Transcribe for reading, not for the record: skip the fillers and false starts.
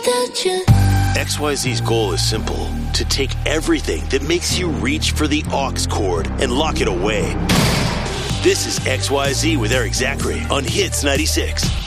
without you. XYZ's goal is simple: to take everything that makes you reach for the aux cord and lock it away. This is XYZ with Eric Zachary on Hits 96.